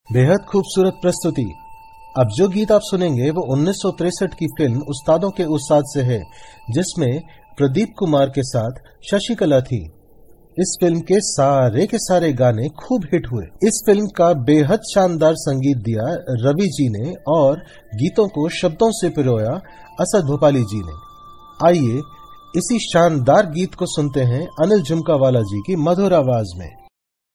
बेहद खूबसूरत प्रस्तुति। अब जो गीत आप सुनेंगे वो 1963 की फिल्म उस्तादों के उस्ताद से है, जिसमें प्रदीप कुमार के साथ शशिकला थी। इस फिल्म के सारे गाने खूब हिट हुए। इस फिल्म का बेहद शानदार संगीत दिया रवि जी ने और गीतों को शब्दों से पिरोया असद भोपाली जी ने। आइए इसी शानदार गीत को सुनते हैं अनिल झुमकावाला जी की मधुर आवाज में।